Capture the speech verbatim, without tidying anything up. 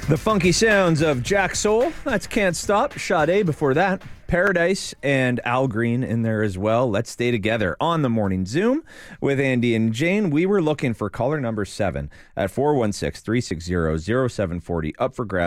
The funky sounds of Jack Soul. That's Can't Stop. Sade before that. Paradise and Al Green in there as well. Let's stay together on the Morning Zoom with Andy and Jane. We were looking for caller number seven at four one six, three six zero, zero seven four zero up for grabs.